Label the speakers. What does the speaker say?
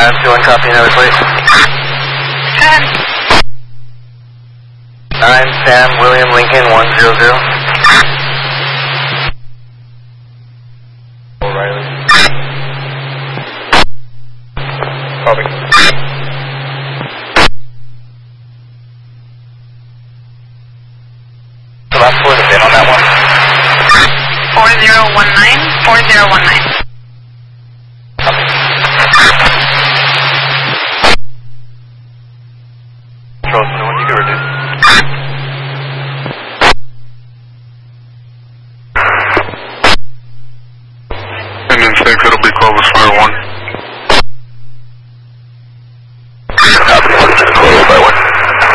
Speaker 1: 2-1, copy, another plate.
Speaker 2: 10.
Speaker 1: 9, Sam, William, Lincoln, 100. O'Reilly. Copy. The last four, the bin on that one.
Speaker 2: 4019, 4019.